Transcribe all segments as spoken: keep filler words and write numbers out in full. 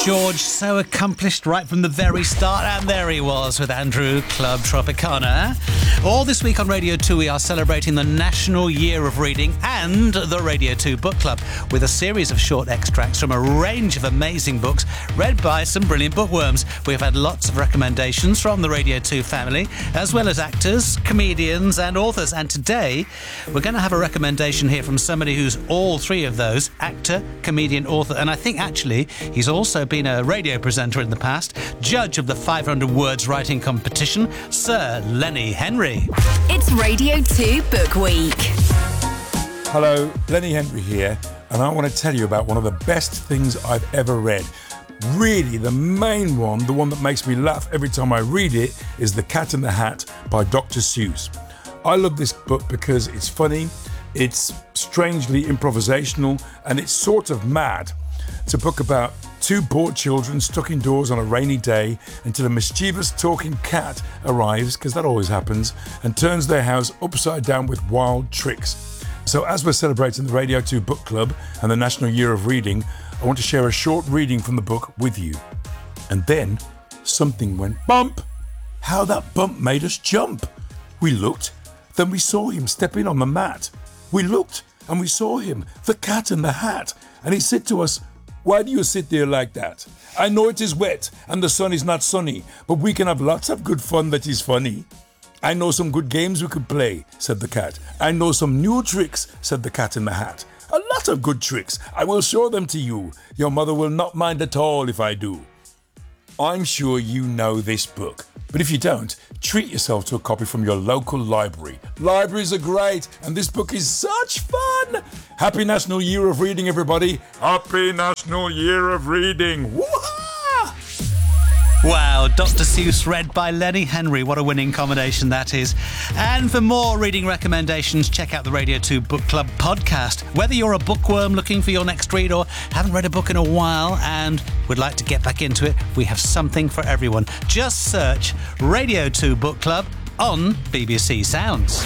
George, so accomplished right from the very start, and there he was with Andrew Club Tropicana. All this week on Radio two we are celebrating the National Year of Reading and the Radio two Book Club with a series of short extracts from a range of amazing books read by some brilliant bookworms. We've had lots of recommendations from the Radio two family, as well as actors, comedians and authors, and today we're going to have a recommendation here from somebody who's all three of those: actor, comedian, author, and I think actually he's also been a radio presenter in the past, judge of the five hundred words writing competition, Sir Lenny Henry. It's Radio two Book Week. Hello, Lenny Henry here, and I want to tell you about one of the best things I've ever read. Really, the main one, the one that makes me laugh every time I read it, is The Cat in the Hat by Doctor Seuss. I love this book because it's funny, it's strangely improvisational, and it's sort of mad. It's a book about two poor children stuck indoors on a rainy day until a mischievous talking cat arrives, because that always happens, and turns their house upside down with wild tricks. So as we're celebrating the Radio two Book Club and the National Year of Reading, I want to share a short reading from the book with you. And then something went bump. How that bump made us jump. We looked, then we saw him stepping on the mat. We looked and we saw him, the Cat in the Hat, and he said to us, "Why do you sit there like that? I know it is wet and the sun is not sunny, but we can have lots of good fun that is funny." "I know some good games we could play," said the cat. "I know some new tricks," said the Cat in the Hat. "A lot of good tricks. I will show them to you. Your mother will not mind at all if I do." I'm sure you know this book, but if you don't, treat yourself to a copy from your local library. Libraries are great, and this book is such fun. Happy National Year of Reading, everybody. Happy National Year of Reading. Woo-ha! Wow, Doctor Seuss read by Lenny Henry. What a winning combination that is. And for more reading recommendations, check out the Radio two Book Club podcast. Whether you're a bookworm looking for your next read or haven't read a book in a while and would like to get back into it, we have something for everyone. Just search Radio two Book Club on B B C Sounds.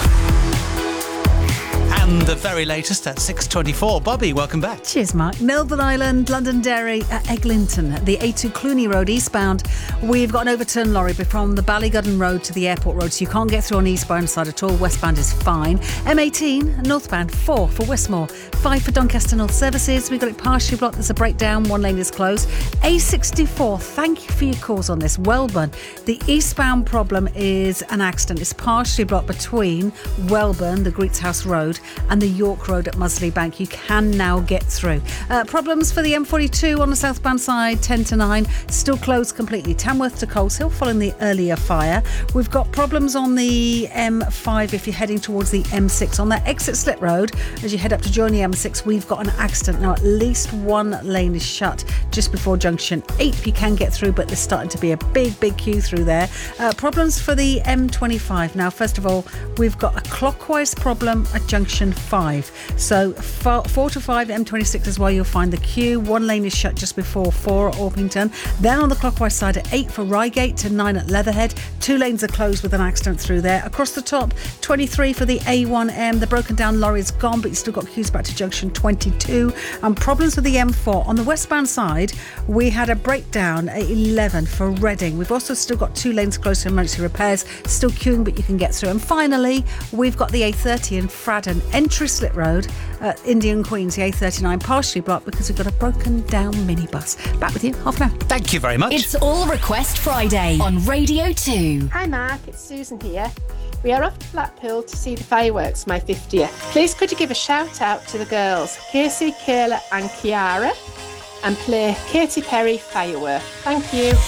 And the very latest at six twenty-four. Bobby, welcome back. Cheers, Mark. Melbourne Island, Londonderry at Eglinton, the A two Cluny Road eastbound. We've got an overturned lorry from the Ballygodden Road to the Airport Road, so you can't get through on the eastbound side at all. Westbound is fine. M eighteen, northbound, four for Westmore, five for Doncaster North Services. We've got it partially blocked. There's a breakdown. One lane is closed. A sixty-four, thank you for your calls on this. Welburn, the eastbound problem is an accident. It's partially blocked between Welburn, the Greets House Road, and the York Road at Musley Bank. You can now get through. Uh, problems for the M forty-two on the southbound side, ten to nine, still closed completely. Tamworth to Coleshill following the earlier fire. We've got problems on the M five if you're heading towards the M six. On that exit Slip Road, as you head up to join the M six, we've got an accident. Now, at least one lane is shut just before junction eight. You can get through, but there's starting to be a big, big queue through there. Uh, problems for the M twenty-five. Now, first of all, we've got a clockwise problem at junction five. So four, four to five, M twenty-six is where you'll find the queue. One lane is shut just before four at Orpington. Then on the clockwise side at eight for Reigate to nine at Leatherhead. Two lanes are closed with an accident through there. Across the top, twenty-three for the A one M. The broken down lorry is gone, but you've still got queues back to junction twenty-two. And problems with the M four. On the westbound side, we had a breakdown at eleven for Reading. We've also still got two lanes closed for emergency repairs. Still queuing, but you can get through. And finally, we've got the A thirty in Fradden. Entry Slip Road at Indian Queens, the A thirty-nine, partially blocked because we've got a broken down minibus. Back with you, half an hour. Thank you very much. It's All Request Friday on Radio two. Hi Mark, it's Susan here. We are off to Blackpool to see the fireworks for my fiftieth. Please could you give a shout out to the girls, Casey, Kayla and Kiara, and play Katy Perry Firework. Thank you.